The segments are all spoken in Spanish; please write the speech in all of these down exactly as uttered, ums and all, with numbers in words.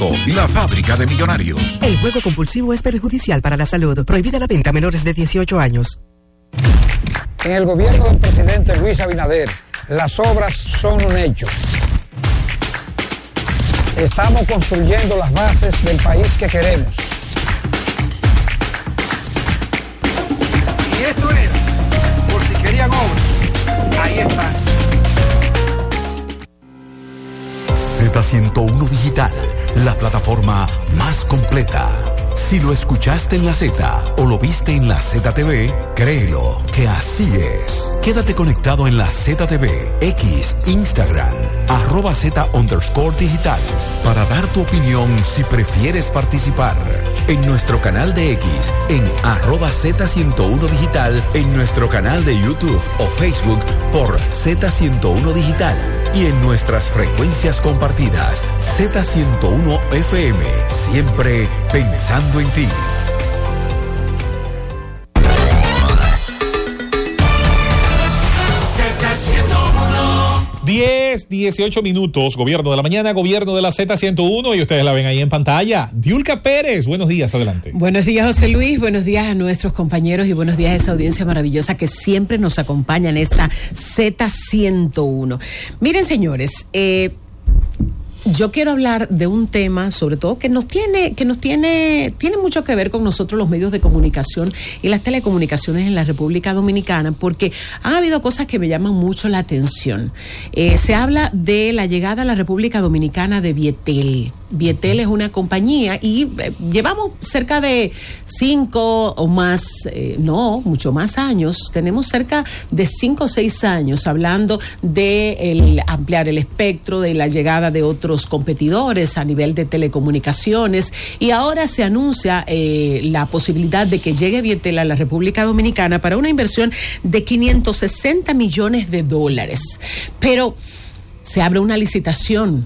Juego, la fábrica de millonarios. El juego compulsivo es perjudicial para la salud. Prohibida la venta a menores de dieciocho años. En el gobierno del presidente Luis Abinader, las obras son un hecho. Estamos construyendo las bases del país que queremos. Y esto era, por si querían obras, ahí está. Z ciento uno Digital, la plataforma más completa. Si lo escuchaste en la Z o lo viste en la Z T V, créelo que así es. Quédate conectado en la Z T V, X, Instagram, arroba Z underscore digital, para dar tu opinión si prefieres participar. En nuestro canal de X, en arroba Z ciento uno Digital, en nuestro canal de YouTube o Facebook por Z ciento uno Digital y en nuestras frecuencias compartidas, Z ciento uno F M, siempre pensando en ti. diez, dieciocho minutos, Gobierno de la Mañana, Gobierno de la Z ciento uno, y ustedes la ven ahí en pantalla. Diulca Pérez, buenos días, adelante. Buenos días, José Luis, buenos días a nuestros compañeros y buenos días a esa audiencia maravillosa que siempre nos acompaña en esta Z ciento uno. Miren, señores, eh... yo quiero hablar de un tema, sobre todo, que nos tiene, que nos tiene, tiene mucho que ver con nosotros los medios de comunicación y las telecomunicaciones en la República Dominicana, porque han habido cosas que me llaman mucho la atención. Eh, se habla de la llegada a la República Dominicana de Vietel. Vietel es una compañía y eh, llevamos cerca de cinco o más, eh, no, mucho más años. Tenemos cerca de cinco o seis años hablando de el ampliar el espectro, de la llegada de otros competidores a nivel de telecomunicaciones, y ahora se anuncia eh, la posibilidad de que llegue Vietel a la República Dominicana para una inversión de quinientos sesenta millones de dólares. Pero se abre una licitación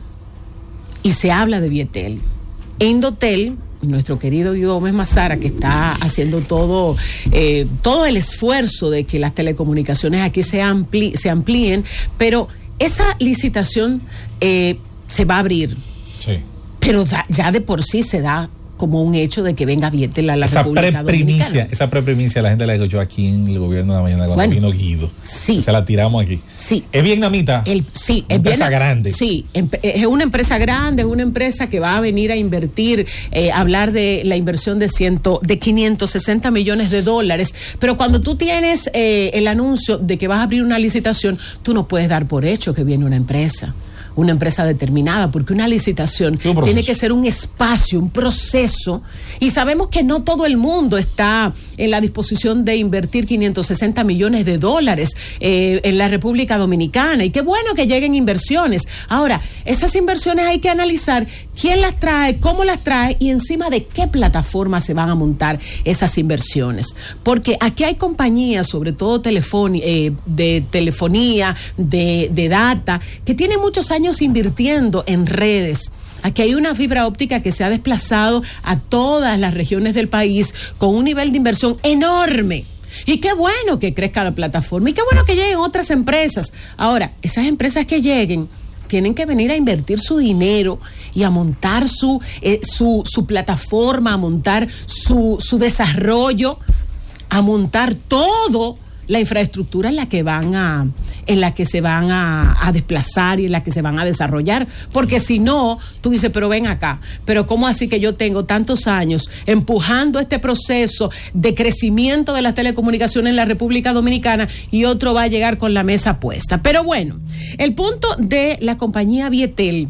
y se habla de Vietel. Indotel, nuestro querido Guido Gómez Mazara, que está haciendo todo eh, todo el esfuerzo de que las telecomunicaciones aquí se, ampli- se amplíen, pero esa licitación eh, se va a abrir. Sí. Pero da, ya de por sí se da como un hecho de que venga Vietel a la esa República Dominicana. Esa preprimicia la gente la escuchó aquí en el Gobierno de la Mañana cuando bueno, vino Guido. Sí. Se la tiramos aquí. Sí. Es vietnamita. El, sí. Una es empresa bien, grande. Sí. Es una empresa grande, es una empresa que va a venir a invertir, eh, hablar de la inversión de ciento, de quinientos sesenta millones de dólares. Pero cuando tú tienes eh, el anuncio de que vas a abrir una licitación, tú no puedes dar por hecho que viene una empresa. Una empresa determinada, porque una licitación un tiene que ser un espacio, un proceso, y sabemos que no todo el mundo está en la disposición de invertir quinientos sesenta millones de dólares eh, en la República Dominicana, y qué bueno que lleguen inversiones. Ahora, esas inversiones hay que analizar quién las trae, cómo las trae y encima de qué plataforma se van a montar esas inversiones, porque aquí hay compañías, sobre todo telefoni- eh, de telefonía, de, de data, que tienen muchos años invirtiendo en redes. Aquí hay una fibra óptica que se ha desplazado a todas las regiones del país con un nivel de inversión enorme. Y qué bueno que crezca la plataforma y qué bueno que lleguen otras empresas. Ahora, esas empresas que lleguen tienen que venir a invertir su dinero y a montar su, eh, su, su plataforma, a montar su, su desarrollo, a montar todo la infraestructura en la que van a, en la que se van a, a desplazar y en la que se van a desarrollar, porque si no, tú dices, pero ven acá, pero ¿cómo así que yo tengo tantos años empujando este proceso de crecimiento de las telecomunicaciones en la República Dominicana y otro va a llegar con la mesa puesta? Pero bueno, el punto de la compañía Vietel,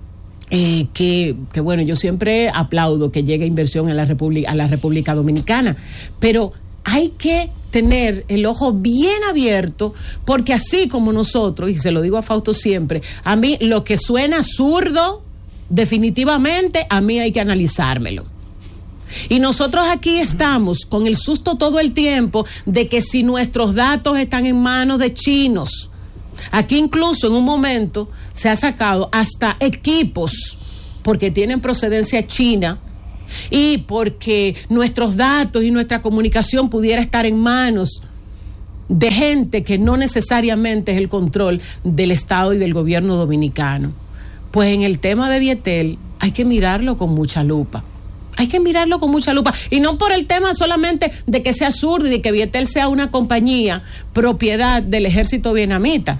Eh, que, que bueno, yo siempre aplaudo que llegue inversión en la República, a la República Dominicana, pero hay que tener el ojo bien abierto, porque así como nosotros, y se lo digo a Fausto siempre, a mí lo que suena zurdo, definitivamente a mí hay que analizármelo. Y nosotros aquí estamos con el susto todo el tiempo de que si nuestros datos están en manos de chinos. Aquí incluso en un momento se ha sacado hasta equipos porque tienen procedencia china y porque nuestros datos y nuestra comunicación pudiera estar en manos de gente que no necesariamente es el control del Estado y del gobierno dominicano. Pues en el tema de Vietel hay que mirarlo con mucha lupa. Hay que mirarlo con mucha lupa. Y no por el tema solamente de que sea zurdo y de que Vietel sea una compañía propiedad del ejército vietnamita,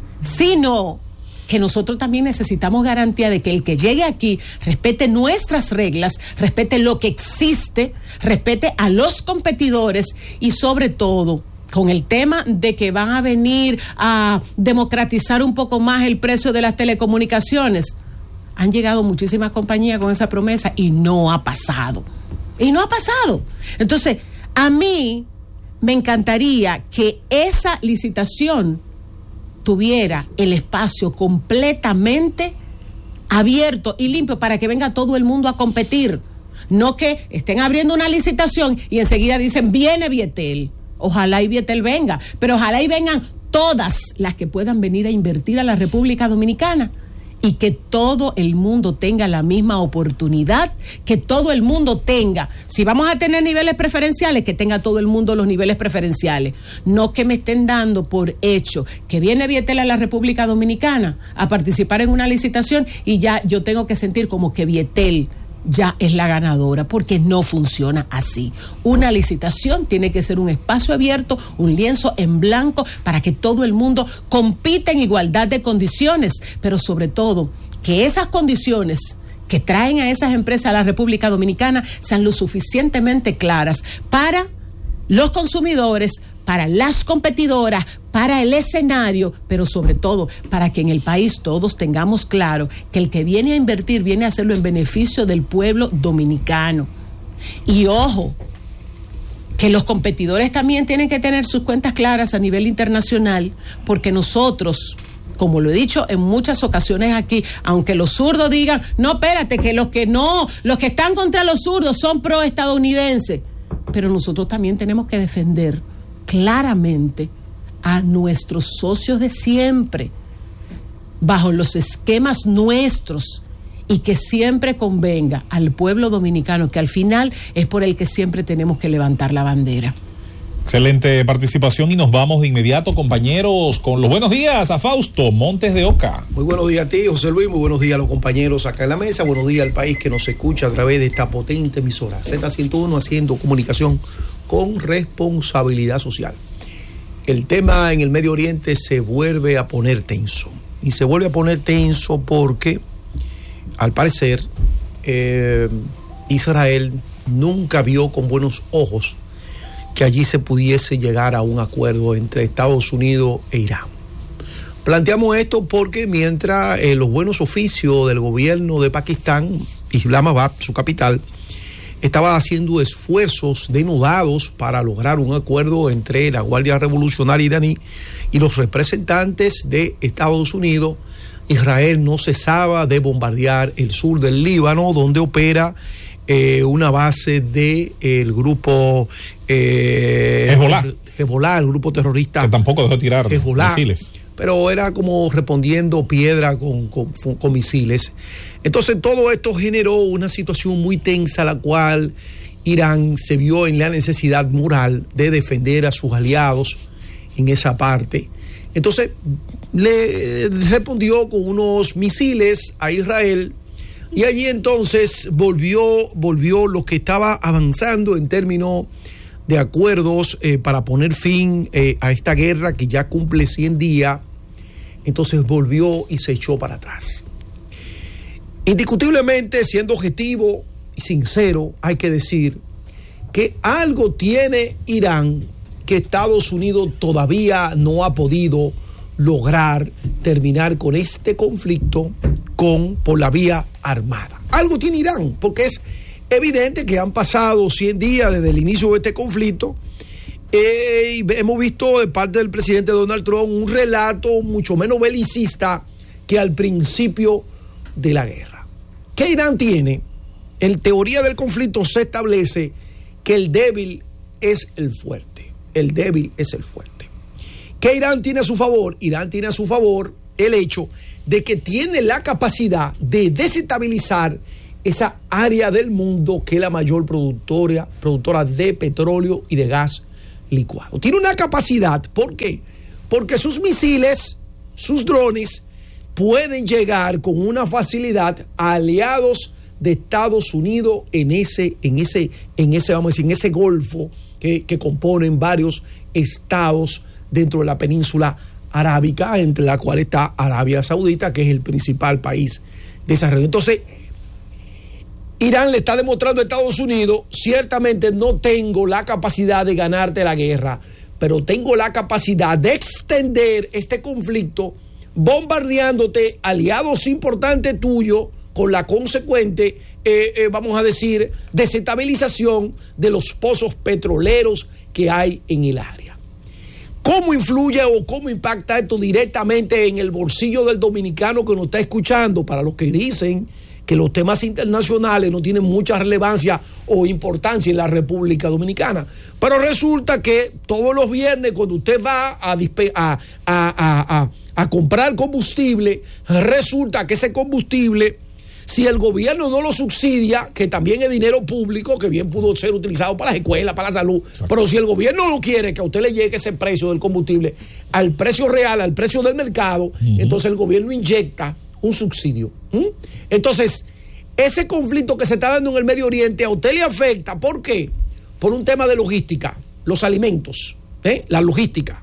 sino que nosotros también necesitamos garantía de que el que llegue aquí respete nuestras reglas, respete lo que existe, respete a los competidores y sobre todo con el tema de que van a venir a democratizar un poco más el precio de las telecomunicaciones. Han llegado muchísimas compañías con esa promesa y no ha pasado. Y no ha pasado. Entonces, a mí me encantaría que esa licitación tuviera el espacio completamente abierto y limpio para que venga todo el mundo a competir. No que estén abriendo una licitación y enseguida dicen, viene Vietel. Ojalá y Vietel venga, pero ojalá y vengan todas las que puedan venir a invertir a la República Dominicana. Y que todo el mundo tenga la misma oportunidad, que todo el mundo tenga, si vamos a tener niveles preferenciales, que tenga todo el mundo los niveles preferenciales, no que me estén dando por hecho que viene Vietel a la República Dominicana a participar en una licitación y ya yo tengo que sentir como que Vietel ya es la ganadora, porque no funciona así. Una licitación tiene que ser un espacio abierto, un lienzo en blanco para que todo el mundo compita en igualdad de condiciones, pero sobre todo que esas condiciones que traen a esas empresas a la República Dominicana sean lo suficientemente claras para los consumidores, para las competidoras, para el escenario, pero sobre todo para que en el país todos tengamos claro que el que viene a invertir viene a hacerlo en beneficio del pueblo dominicano. Y ojo, que los competidores también tienen que tener sus cuentas claras a nivel internacional, porque nosotros, como lo he dicho en muchas ocasiones aquí, aunque los zurdos digan, no, espérate, que los que no, los que están contra los zurdos son pro-estadounidenses, pero nosotros también tenemos que defender claramente a nuestros socios de siempre, bajo los esquemas nuestros, y que siempre convenga al pueblo dominicano, que al final es por el que siempre tenemos que levantar la bandera. Excelente participación y nos vamos de inmediato, compañeros, con los buenos días a Fausto Montes de Oca. Muy buenos días a ti, José Luis, muy buenos días a los compañeros acá en la mesa, buenos días al país que nos escucha a través de esta potente emisora, Z ciento uno, haciendo comunicación con responsabilidad social. El tema en el Medio Oriente se vuelve a poner tenso, y se vuelve a poner tenso porque, al parecer, eh, Israel nunca vio con buenos ojos que allí se pudiese llegar a un acuerdo entre Estados Unidos e Irán. Planteamos esto porque mientras eh, los buenos oficios del gobierno de Pakistán, Islamabad, su capital, estaba haciendo esfuerzos denudados para lograr un acuerdo entre la Guardia Revolucionaria iraní y los representantes de Estados Unidos, Israel no cesaba de bombardear el sur del Líbano, donde opera eh, una base del de, eh, grupo eh, Hezbollah. Hezbollah, el grupo terrorista. Que tampoco dejó tirar Hezbollah, misiles. Pero era como respondiendo piedra con, con, con misiles. Entonces todo esto generó una situación muy tensa, la cual Irán se vio en la necesidad moral de defender a sus aliados en esa parte. Entonces le respondió con unos misiles a Israel, y allí entonces volvió, volvió lo que estaba avanzando en términos de acuerdos eh, para poner fin eh, a esta guerra que ya cumple cien días. Entonces volvió y se echó para atrás. Indiscutiblemente, siendo objetivo y sincero, hay que decir que algo tiene Irán que Estados Unidos todavía no ha podido lograr terminar con este conflicto con, por la vía armada. Algo tiene Irán, porque es evidente que han pasado cien días desde el inicio de este conflicto. Eh, y hemos visto de parte del presidente Donald Trump un relato mucho menos belicista que al principio de la guerra. ¿Qué Irán tiene? En teoría del conflicto se establece que el débil es el fuerte. El débil es el fuerte. ¿Qué Irán tiene a su favor? Irán tiene a su favor el hecho de que tiene la capacidad de desestabilizar esa área del mundo que es la mayor productora, productora de petróleo y de gas licuado. Tiene una capacidad, ¿por qué? Porque sus misiles, sus drones, pueden llegar con una facilidad a aliados de Estados Unidos en ese, en ese, en ese, vamos a decir, en ese golfo que, que componen varios estados dentro de la península arábica, entre la cual está Arabia Saudita, que es el principal país de esa región. Entonces, Irán le está demostrando a Estados Unidos, ciertamente no tengo la capacidad de ganarte la guerra, pero tengo la capacidad de extender este conflicto bombardeándote aliados importantes tuyos con la consecuente, eh, eh, vamos a decir, desestabilización de los pozos petroleros que hay en el área. ¿Cómo influye o cómo impacta esto directamente en el bolsillo del dominicano que nos está escuchando? Para los que dicen que los temas internacionales no tienen mucha relevancia o importancia en la República Dominicana. Pero resulta que todos los viernes cuando usted va a, dispe- a, a, a, a, a comprar combustible, resulta que ese combustible, si el gobierno no lo subsidia, que también es dinero público, que bien pudo ser utilizado para las escuelas, para la salud, exacto, pero si el gobierno no quiere que a usted le llegue ese precio del combustible al precio real, al precio del mercado, uh-huh, entonces el gobierno inyecta un subsidio. ¿Mm? Entonces, ese conflicto que se está dando en el Medio Oriente a usted le afecta. ¿Por qué? Por un tema de logística, los alimentos, ¿eh? la logística.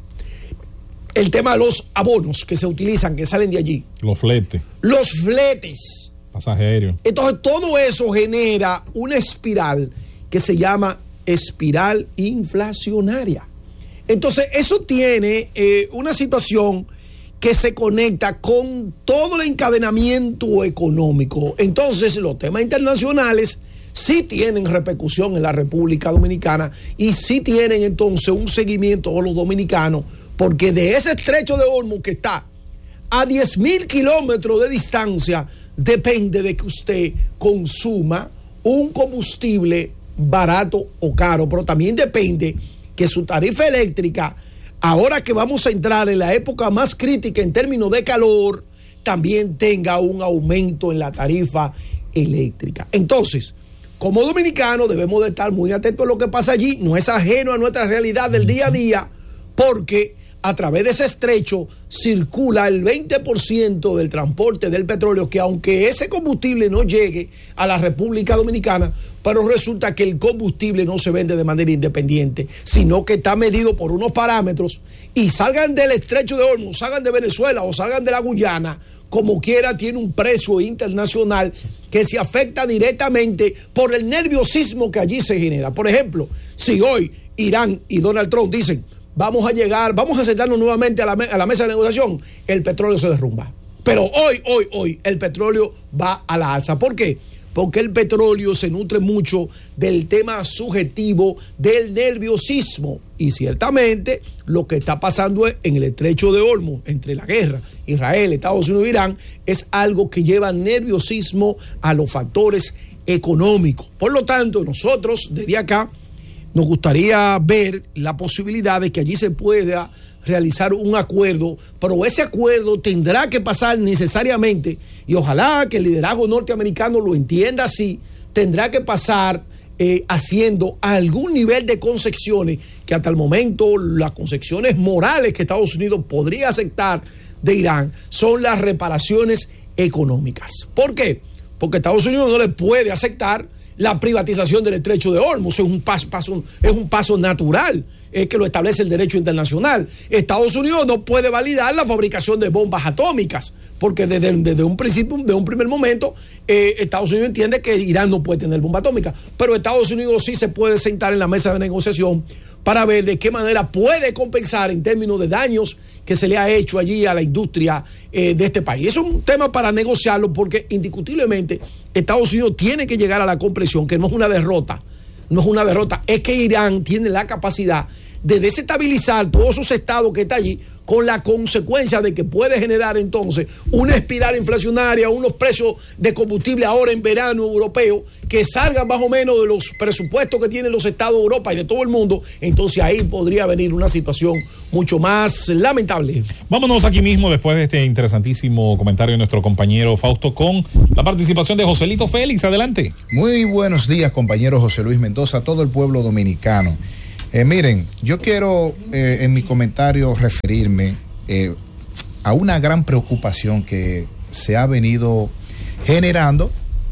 El tema de los abonos que se utilizan, que salen de allí. Los fletes. Los fletes. Pasajeros. Entonces, todo eso genera una espiral que se llama espiral inflacionaria. Entonces, eso tiene eh, una situación que se conecta con todo el encadenamiento económico. Entonces, los temas internacionales sí tienen repercusión en la República Dominicana y sí tienen entonces un seguimiento a los dominicanos, porque de ese estrecho de Hormuz que está a diez mil kilómetros de distancia, depende de que usted consuma un combustible barato o caro, pero también depende que su tarifa eléctrica, ahora que vamos a entrar en la época más crítica en términos de calor, también tenga un aumento en la tarifa eléctrica. Entonces, como dominicanos debemos de estar muy atentos a lo que pasa allí, no es ajeno a nuestra realidad del día a día, porque a través de ese estrecho circula el veinte por ciento del transporte del petróleo, que aunque ese combustible no llegue a la República Dominicana, pero resulta que el combustible no se vende de manera independiente, sino que está medido por unos parámetros, y salgan del estrecho de Hormuz, salgan de Venezuela o salgan de la Guyana, como quiera tiene un precio internacional que se afecta directamente por el nerviosismo que allí se genera. Por ejemplo, si hoy Irán y Donald Trump dicen vamos a llegar, vamos a sentarnos nuevamente a la, a la mesa de negociación, el petróleo se derrumba. Pero hoy, hoy, hoy, el petróleo va a la alza. ¿Por qué? Porque el petróleo se nutre mucho del tema subjetivo del nerviosismo. Y ciertamente lo que está pasando en el estrecho de Hormuz, entre la guerra, Israel, Estados Unidos e Irán, es algo que lleva nerviosismo a los factores económicos. Por lo tanto, nosotros desde acá nos gustaría ver la posibilidad de que allí se pueda realizar un acuerdo, pero ese acuerdo tendrá que pasar necesariamente, y ojalá que el liderazgo norteamericano lo entienda así, tendrá que pasar eh, haciendo algún nivel de concesiones, que hasta el momento las concesiones morales que Estados Unidos podría aceptar de Irán son las reparaciones económicas. ¿Por qué? Porque Estados Unidos no le puede aceptar la privatización del estrecho de Hormuz. Es un paso, paso, es un paso natural, es que lo establece el derecho internacional. Estados Unidos no puede validar la fabricación de bombas atómicas, porque desde, desde un principio, de un primer momento, eh, Estados Unidos entiende que Irán no puede tener bomba atómica, pero Estados Unidos sí se puede sentar en la mesa de negociación para ver de qué manera puede compensar en términos de daños que se le ha hecho allí a la industria eh, de este país. Eso es un tema para negociarlo, porque indiscutiblemente Estados Unidos tiene que llegar a la comprensión que no es una derrota, no es una derrota, es que Irán tiene la capacidad de desestabilizar todos esos estados que está allí, con la consecuencia de que puede generar entonces una espiral inflacionaria, unos precios de combustible ahora en verano europeo que salgan más o menos de los presupuestos que tienen los estados de Europa y de todo el mundo. Entonces ahí podría venir una situación mucho más lamentable. Vámonos aquí mismo, después de este interesantísimo comentario de nuestro compañero Fausto, con la participación de Joselito Félix. Adelante. Muy buenos días, compañero José Luis Mendoza, todo el pueblo dominicano. Eh, miren, yo quiero eh, en mi comentario referirme eh, a una gran preocupación que se ha venido generando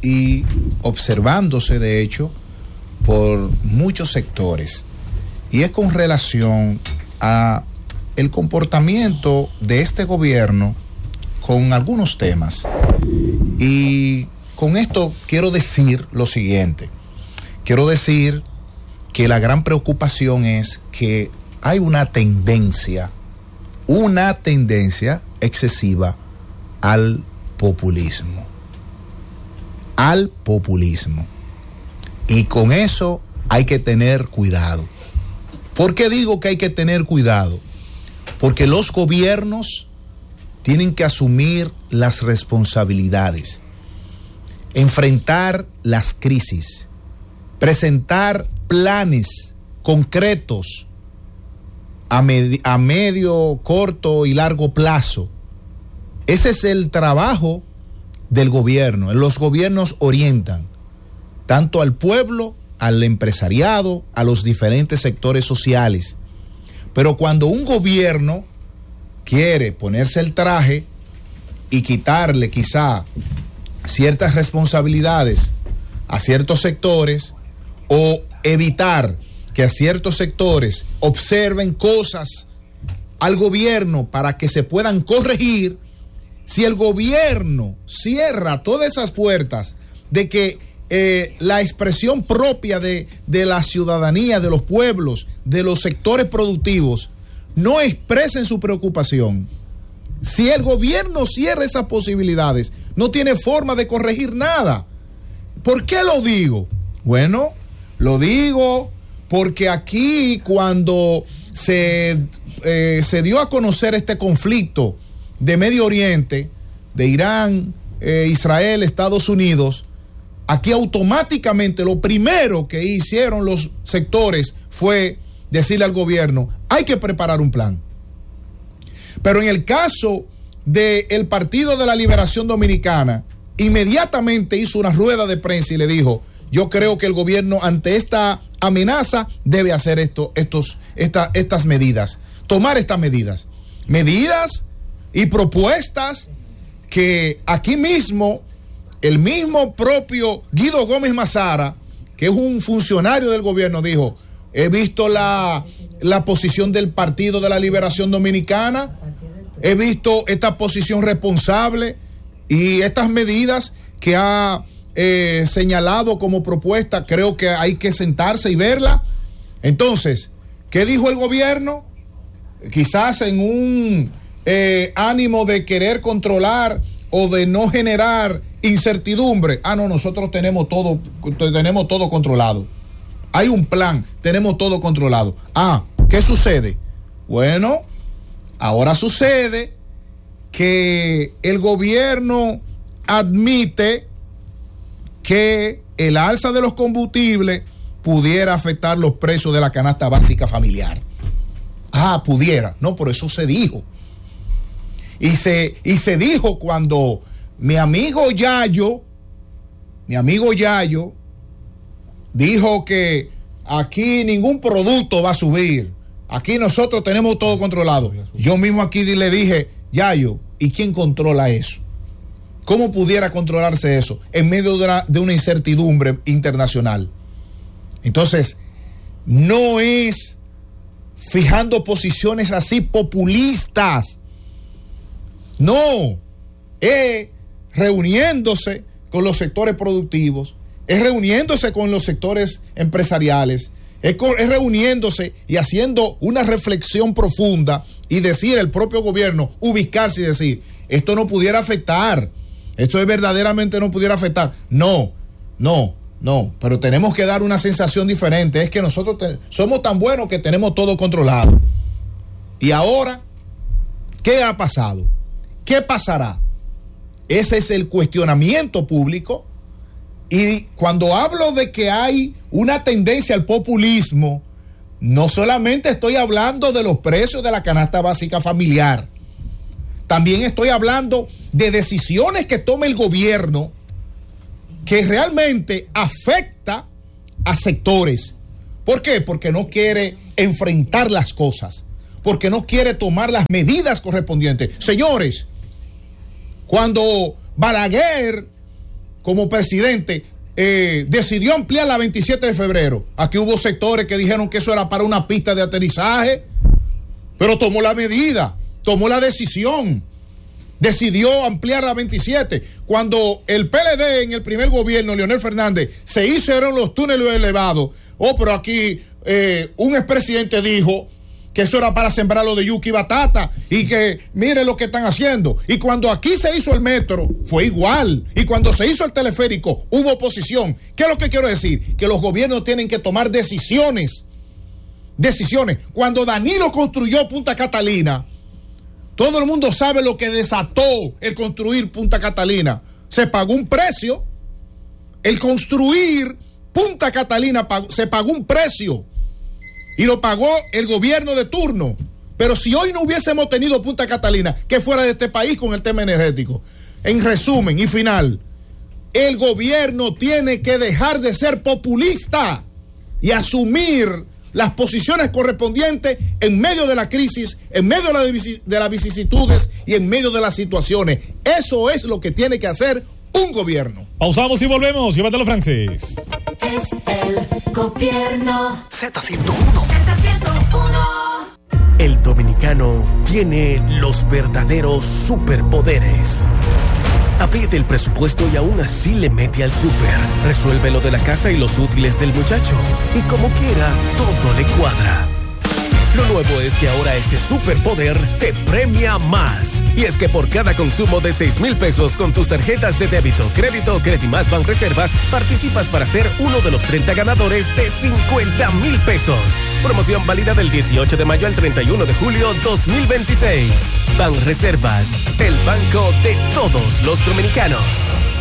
y observándose, de hecho, por muchos sectores. Y es con relación a el comportamiento de este gobierno con algunos temas. Y con esto quiero decir lo siguiente. Quiero decir que la gran preocupación es que hay una tendencia, una tendencia excesiva al populismo. Al populismo. Y con eso hay que tener cuidado. ¿Por qué digo que hay que tener cuidado? Porque los gobiernos tienen que asumir las responsabilidades, enfrentar las crisis, presentar planes concretos a, med- a medio, corto y largo plazo. Ese es el trabajo del gobierno. Los gobiernos orientan tanto al pueblo, al empresariado, a los diferentes sectores sociales. Pero cuando un gobierno quiere ponerse el traje y quitarle quizá ciertas responsabilidades a ciertos sectores o evitar que a ciertos sectores observen cosas al gobierno para que se puedan corregir, si el gobierno cierra todas esas puertas de que eh, la expresión propia de, de la ciudadanía, de los pueblos, de los sectores productivos, no expresen su preocupación, si el gobierno cierra esas posibilidades, no tiene forma de corregir nada. ¿Por qué lo digo? Bueno, lo digo porque aquí cuando se, eh, se dio a conocer este conflicto de Medio Oriente, de Irán, eh, Israel, Estados Unidos, aquí automáticamente lo primero que hicieron los sectores fue decirle al gobierno, hay que preparar un plan. Pero en el caso del Partido de la Liberación Dominicana, inmediatamente hizo una rueda de prensa y le dijo, yo creo que el gobierno ante esta amenaza debe hacer esto, estos, esta, estas medidas, tomar estas medidas, medidas y propuestas que aquí mismo, el mismo propio Guido Gómez Mazara, que es un funcionario del gobierno, dijo, he visto la, la posición del Partido de la Liberación Dominicana, he visto esta posición responsable y estas medidas que ha eh, señalado como propuesta, creo que hay que sentarse y verla. Entonces, ¿qué dijo el gobierno? Quizás en un eh, ánimo de querer controlar o de no generar incertidumbre. Ah, no, nosotros tenemos todo, tenemos todo controlado. Hay un plan, tenemos todo controlado. Ah, ¿qué sucede? Bueno, ahora sucede que el gobierno admite que el alza de los combustibles pudiera afectar los precios de la canasta básica familiar. Ah, pudiera. No, por eso se dijo. Y se, y se dijo cuando mi amigo Yayo, mi amigo Yayo, dijo que aquí ningún producto va a subir. Aquí nosotros tenemos todo controlado. Yo mismo aquí le dije, Yayo, ¿y quién controla eso? ¿Cómo pudiera controlarse eso en medio de una, de una incertidumbre internacional? Entonces, no es fijando posiciones así populistas. No, es reuniéndose con los sectores productivos, es reuniéndose con los sectores empresariales, es, con, es reuniéndose y haciendo una reflexión profunda y decir el propio gobierno, ubicarse y decir, esto no pudiera afectar, esto es verdaderamente no pudiera afectar. No, no, no, pero tenemos que dar una sensación diferente, es que nosotros te, somos tan buenos que tenemos todo controlado. Y ahora, ¿qué ha pasado? ¿Qué pasará? Ese es el cuestionamiento público. Y cuando hablo de que hay una tendencia al populismo, no solamente estoy hablando de los precios de la canasta básica familiar, también estoy hablando de decisiones que toma el gobierno que realmente afecta a sectores. ¿Por qué? Porque no quiere enfrentar las cosas, porque no quiere tomar las medidas correspondientes. Señores, cuando Balaguer como presidente, eh, decidió ampliar la veintisiete de febrero. Aquí hubo sectores que dijeron que eso era para una pista de aterrizaje, pero tomó la medida, tomó la decisión, decidió ampliar la veintisiete. Cuando el P L D en el primer gobierno, Leonel Fernández, se hicieron los túneles elevados, oh, pero aquí eh, un expresidente dijo que eso era para sembrar lo de yuca y batata, y que mire lo que están haciendo. Y cuando aquí se hizo el metro, fue igual. Y cuando se hizo el teleférico, hubo oposición. ¿Qué es lo que quiero decir? Que los gobiernos tienen que tomar decisiones. Decisiones. Cuando Danilo construyó Punta Catalina, todo el mundo sabe lo que desató el construir Punta Catalina. Se pagó un precio. El construir Punta Catalina pagó, se pagó un precio. Y lo pagó el gobierno de turno. Pero si hoy no hubiésemos tenido Punta Catalina, ¿qué fuera de este país con el tema energético? En resumen y final, el gobierno tiene que dejar de ser populista y asumir las posiciones correspondientes en medio de la crisis, en medio de, la, de las vicisitudes y en medio de las situaciones. Eso es lo que tiene que hacer un gobierno. Pausamos y volvemos. Llévatelo, Francis. Es el gobierno. Z ciento uno. Z ciento uno. El dominicano tiene los verdaderos superpoderes. Apriete el presupuesto y aún así le mete al súper. Resuelve lo de la casa y los útiles del muchacho. Y como quiera, todo le cuadra. Lo nuevo es que ahora ese superpoder te premia más. Y es que por cada consumo de seis mil pesos con tus tarjetas de débito, crédito o Credimas Banreservas, participas para ser uno de los treinta ganadores de cincuenta mil pesos. Promoción válida del dieciocho de mayo al treinta y uno de julio dos mil veintiséis. Banreservas, el banco de todos los dominicanos.